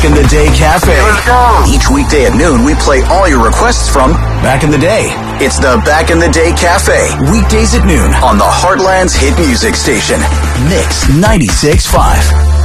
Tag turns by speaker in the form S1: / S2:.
S1: Back in the Day Cafe.
S2: Let's go.
S1: Each weekday at noon, we play all your requests from Back in the Day. It's the Back in the Day Cafe. Weekdays at noon on the Heartland's hit music station, Mix 96.5.